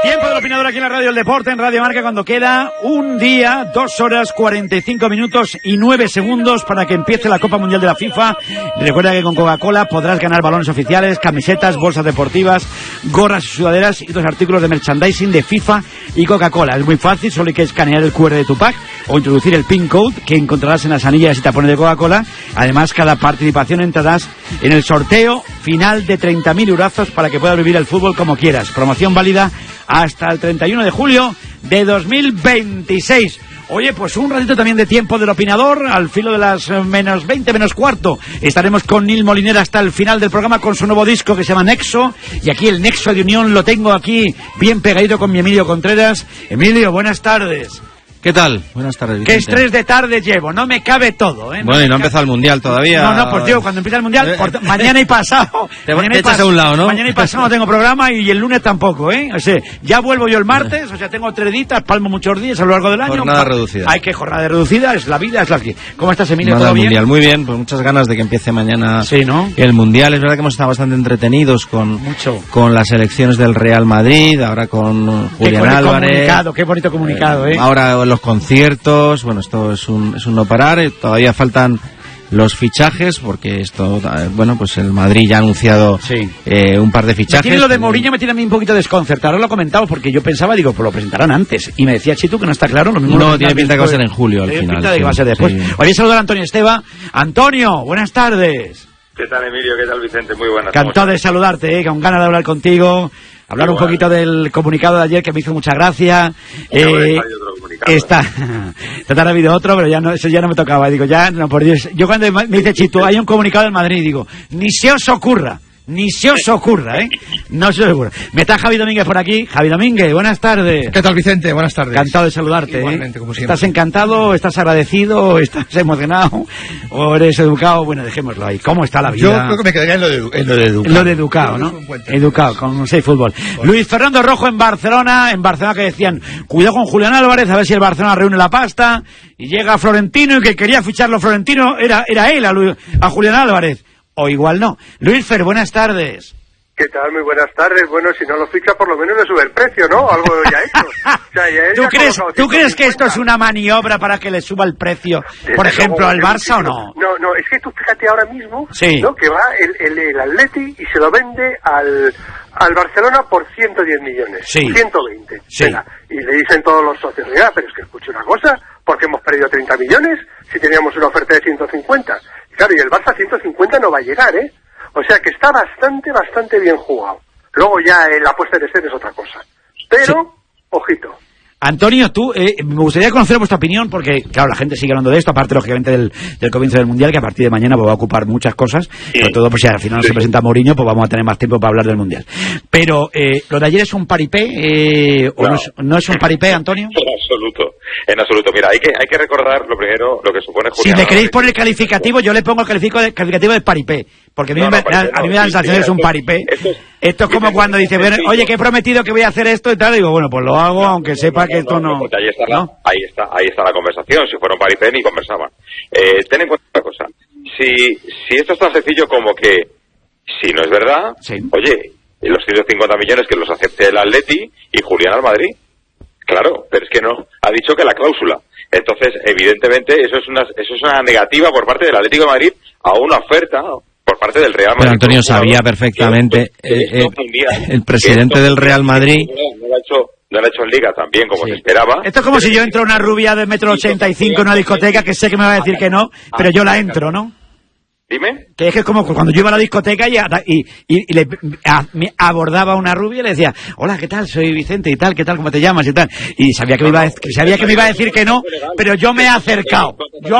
Tiempo del opinador aquí en la Radio del Deporte, en Radio Marca, cuando queda un día, 2 horas, 45 minutos y 9 segundos para que empiece la Copa Mundial de la FIFA. Recuerda que con Coca-Cola podrás ganar balones oficiales, camisetas, bolsas deportivas, gorras y sudaderas y otros artículos de merchandising de FIFA y Coca-Cola. Es muy fácil, solo hay que escanear el QR de tu pack o introducir el PIN code que encontrarás en las anillas y tapones de Coca-Cola. Además, cada participación entrarás en el sorteo final de 30.000 eurazos para que puedas vivir el fútbol como quieras. Promoción válida hasta el 31 de julio de 2026. Oye, pues un ratito también de tiempo del opinador, al filo de las menos 20, menos cuarto. Estaremos con Nil Moliner hasta el final del programa con su nuevo disco que se llama Nexo. Y aquí el Nexo de Unión lo tengo aquí bien pegadito con mi Emilio Contreras. Emilio, buenas tardes. ¿Qué tal? Buenas tardes, Vicente. Qué estrés de tarde llevo, no me cabe todo, ¿eh? Bueno, y no ha empezado el Mundial todavía. No, pues digo, cuando empieza el Mundial, mañana y pasado. Te echas a un lado, ¿no? Mañana y pasado no tengo programa y el lunes tampoco, ¿eh? O sea, ya vuelvo yo el martes, o sea, tengo 3 días, palmo muchos días a lo largo del año. Jornada reducida. Hay que jornada reducida, es la vida, es la que... ¿Cómo estás, Emilio? ¿Todo bien? Mundial, muy bien, pues muchas ganas de que empiece mañana sí, ¿no? El Mundial. Es verdad que hemos estado bastante entretenidos con las elecciones del Real Madrid, ahora con Julián Álvarez. Qué bonito comunicado, ¿eh? Ahora los conciertos. Bueno, esto es un no parar. Todavía faltan los fichajes, porque esto, bueno, pues el Madrid ya ha anunciado un par de fichajes. Lo de Mourinho me tiene a mí un poquito desconcertado. Ahora lo he comentado porque yo pensaba, digo, pues lo presentarán antes. Y me decía Chitu que no está claro. Lo mismo no, tiene pinta que va a ser en julio al final. Tiene pinta de que va a ser después. Sí. Hoy saludar a Antonio Esteva. Antonio, buenas tardes. ¿Qué tal, Emilio? ¿Qué tal, Vicente? Muy buenas. Encantado de saludarte, con ganas de hablar contigo. Hablar un poquito del comunicado de ayer que me hizo mucha gracia. Tratar ha habido otro, pero ya no, eso ya no me tocaba. Digo, ya, no, por Dios. Yo cuando me dice Chito, hay un comunicado del Madrid, digo, ni se os ocurra, ¿eh? No se os ocurra. Me está Javi Domínguez por aquí. Javi Domínguez, buenas tardes. ¿Qué tal, Vicente? Buenas tardes. Encantado de saludarte. Igualmente, como siempre. ¿Estás encantado? ¿Estás agradecido? ¿Estás emocionado? ¿O eres educado? Bueno, dejémoslo ahí. ¿Cómo está la vida? Yo creo que me quedaría en lo de educado. En lo de educado, ¿no? Educado, con 6 fútbol. Luis Fernando Rojo en Barcelona que decían, cuidado con Julián Álvarez, a ver si el Barcelona reúne la pasta. Y llega Florentino y que quería ficharlo Florentino, era él a Julián Álvarez. O igual no. Luis Fer, buenas tardes. ¿Qué tal? Muy buenas tardes. Bueno, si no lo ficha, por lo menos le sube el precio, ¿no? Algo ya hecho. O sea, ¿Tú crees que esto es una maniobra para que le suba el precio, por ejemplo, al Barça o no? No, es que tú fíjate ahora mismo, sí, ¿no? Que va el Atleti y se lo vende al Barcelona por 110 millones. Sí. 120. Sí. Y le dicen todos los socios, mira, pero es que escuche una cosa, porque hemos perdido 30 millones si teníamos una oferta de 150. Claro, y el Barça a 150 no va a llegar, ¿eh? O sea que está bastante bien jugado. Luego ya la puesta de escena es otra cosa. Pero, ojito. Antonio, tú, me gustaría conocer vuestra opinión, porque, claro, la gente sigue hablando de esto, aparte, lógicamente, del comienzo del Mundial, que a partir de mañana pues, va a ocupar muchas cosas, sobre todo, pues si al final no se presenta Mourinho, pues vamos a tener más tiempo para hablar del Mundial. Pero, ¿lo de ayer es un paripé, o no es un paripé, Antonio? En absoluto. Mira, hay que recordar lo primero, lo que supone Julián. Si le queréis poner calificativo, yo le pongo el calificativo de paripé, porque a mí me da la sensación que es un paripé. Esto es como cuando dice, oye, que he prometido que voy a hacer esto y tal, y digo, bueno, pues lo hago, aunque sepa que esto no... Ahí está la conversación. Si fuera un paripé ni conversaban. Ten en cuenta una cosa. Si esto es tan sencillo como que, si no es verdad, oye, los 150 millones que los acepte el Atleti y Julián al Madrid. Claro, pero es que no. Ha dicho que la cláusula. Entonces, evidentemente, eso es una negativa por parte del Atlético de Madrid a una oferta por parte del Real Madrid. Pero Antonio sabía perfectamente, el presidente del Real Madrid... No lo ha hecho en Liga también, como se esperaba. Esto es como si yo entro a una rubia de 1,85 m en una discoteca, que sé que me va a decir que no, pero yo la entro, ¿no? Dime. Que es como cuando yo iba a la discoteca y me abordaba una rubia y le decía, hola, ¿qué tal? Soy Vicente y tal, ¿qué tal? ¿Cómo te llamas? Y tal. Y sabía que me iba a decir que no, pero yo me he acercado,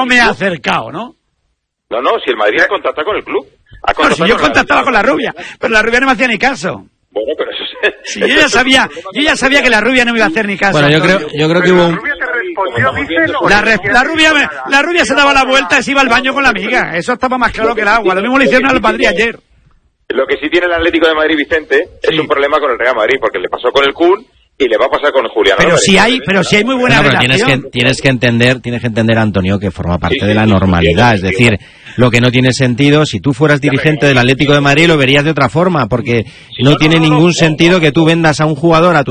¿no? No, si el Madrid ha contactado con el club. Si yo contactaba con la rubia, pero la rubia no me hacía ni caso. Bueno, pero eso es... Sí, yo ya sabía que la rubia no me iba a hacer ni caso. Bueno, yo creo que hubo un... La rubia se daba la vuelta y se iba al baño con la amiga. Eso estaba más claro que el agua. Lo mismo le hicieron al Madrid ayer. Lo que sí tiene el Atlético de Madrid, Vicente, es un problema con el Real Madrid, porque le pasó con el Kun y le va a pasar con Julián Álvarez. Pero si hay muy buena relación. Tienes que entender, Antonio, que forma parte de la normalidad. Es decir, lo que no tiene sentido, si tú fueras dirigente del Atlético de Madrid, lo verías de otra forma, porque no tiene ningún sentido que tú vendas a un jugador a tu